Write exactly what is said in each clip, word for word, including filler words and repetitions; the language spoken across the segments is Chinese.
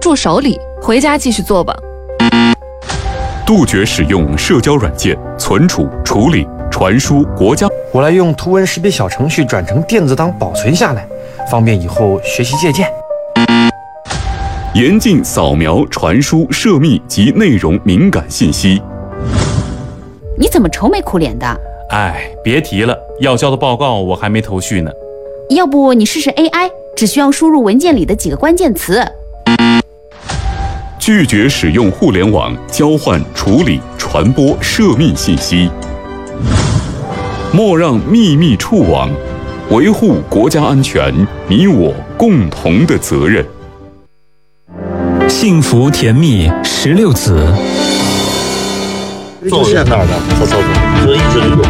住手里，回家继续做吧。 杜绝使用社交软件存储、处理、传输国家。 我来用图文识别小程序转成电子档保存下来，方便以后学习借鉴。 严禁扫描、传输涉密及内容敏感信息。 你怎么愁眉苦脸的？ 哎，别提了，要交的报告我还没头绪呢。 要不你试试 A I， 只需要输入文件里的几个关键词。 拒绝使用互联网交换、处理、传播涉密信息。莫让秘密触网，维护国家安全，你我共同的责任。 幸福甜蜜十六子。 做线那儿的，他操作，这一直流动。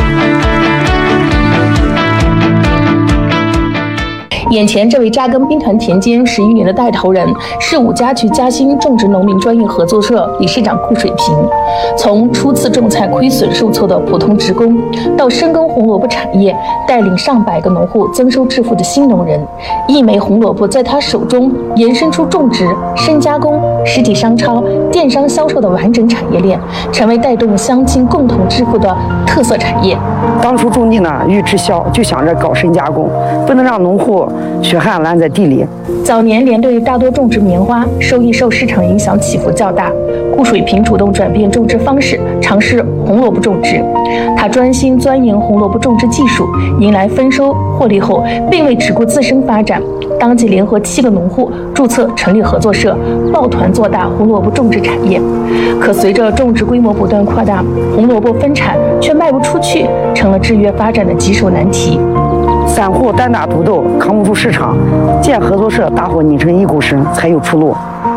眼前这位扎根兵团田间十余年的带头人，是五家区嘉兴种植农民专业合作社理事长顾水平。从初次种菜亏损受挫的普通职工，到深耕红萝卜产业，带领上百个农户增收致富的新农人，一枚红萝卜在他手中延伸出种植、深加工、实体商超、电商销售的完整产业链，成为带动乡亲共同致富的特色产业。 当初种地呢，欲滞销，就想着搞深加工，不能让农户血汗烂在地里。 早年连队大多种植棉花，收益受市场影响起伏较大。顾水平主动转变种植方式，尝试红萝卜种植。他专心钻研红萝卜种植技术，迎来丰收获利后，并未只顾自身发展，当即联合七个农户注册成立合作社，抱团做大红萝卜种植产业。可随着种植规模不断扩大，红萝卜分产却卖不出去，成了制约发展的棘手难题。 散户单打独斗，扛不住市场，建合作社，大伙拧成一股绳，才有出路。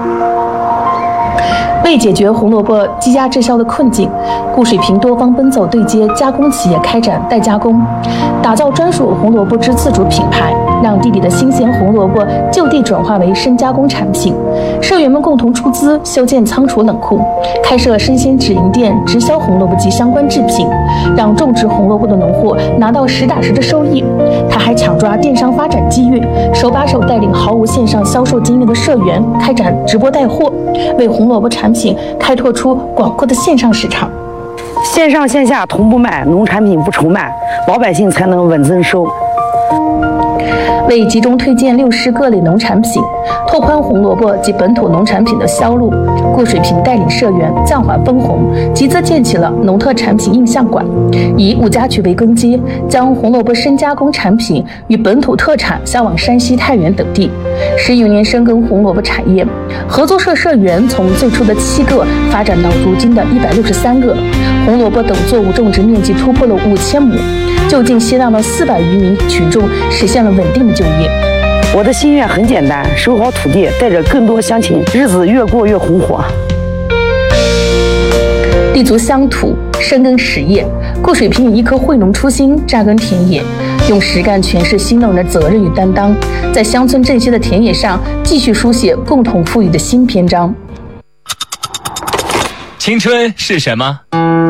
为解决红萝卜积压滞销的困境，顾水平多方奔走对接加工企业，开展代加工，打造专属红萝卜之自主品牌，让地里的新鲜红萝卜就地转化为深加工产品。社员们共同出资修建仓储冷库，开设生鲜直营店，直销红萝卜及相关制品，让种植红萝卜的农户拿到实打实的收益。他还抢抓电商发展机遇，手把手带领毫无线上销售经验的社员开展直播带货，为红萝卜产品开拓出广阔的线上市场。 线上线下同步卖，农产品不愁卖，老百姓才能稳增收。 为集中推荐六市各类农产品，拓宽红萝卜及本土农产品的销路，顾水平带领社员暂缓分红，集资建起了农特产品印象馆，以五家区为根基，将红萝卜深加工产品与本土特产销往山西太原等地。十余年深耕红萝卜产业，合作社社员从最初的七个发展到如今的一百六十三个，红萝卜等作物种植面积突破了五千亩，就近吸纳了四百余名群众，实现了稳定的就业。 我的心愿很简单，守好土地，带着更多乡亲，日子越过越红火。 立足乡土，深耕实业，顾水平以一颗惠农初心扎根田野，用实干诠释新农人的责任与担当，在乡村振兴的田野上继续书写共同富裕的新篇章。 青春是什么？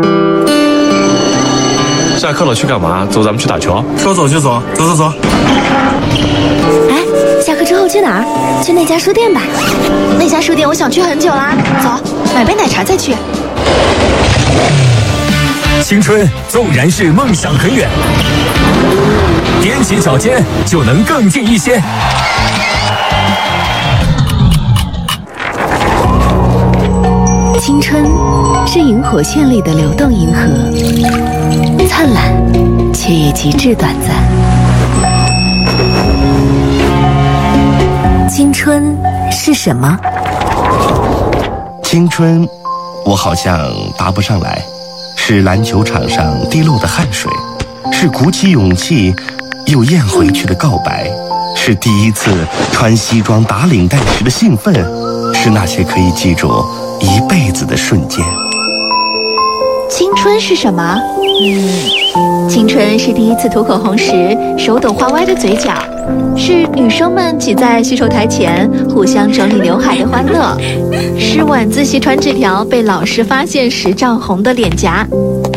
下课了去干嘛？走，咱们去打球。 说走就走，走走走。 哎，下课之后去哪儿？去那家书店吧。那家书店我想去很久啦。走，买杯奶茶再去。 青春纵然是梦想很远，踮起脚尖就能更近一些。 青春是萤火线里的流动银河，灿烂却也极致短暂。青春是什么？ 青春，我好像答不上来。是篮球场上滴落的汗水，是鼓起勇气又咽回去的告白，是第一次穿西装打领带时的兴奋，是那些可以记住一辈子的瞬间。 青春是什么？嗯，青春是第一次涂口红时手抖画歪的嘴角，是女生们挤在洗手台前互相整理刘海的欢乐，是晚自习传纸条被老师发现时涨红的脸颊。